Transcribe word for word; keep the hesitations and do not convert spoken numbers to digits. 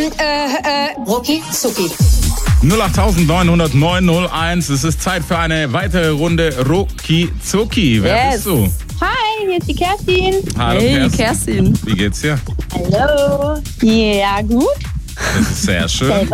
äh, äh, Rucki Zucki. null acht neun neun null eins. Es ist Zeit für eine weitere Runde Rucki Zucki. Wer Yes. bist du? Hi, hier ist die Kerstin. Hallo Hey, Kerstin. Kerstin. Wie geht's dir? Hallo. Ja, gut. Das ist sehr schön.